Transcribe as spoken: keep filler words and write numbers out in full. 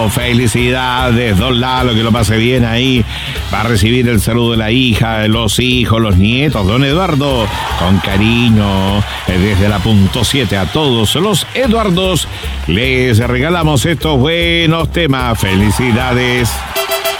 Lalo, felicidades, don Lalo, que lo pase bien ahí. Va a recibir el saludo de la hija, los hijos, los nietos, don Eduardo, con cariño, desde la punto siete a todos los Eduardos, les regalamos estos buenos temas. Felicidades.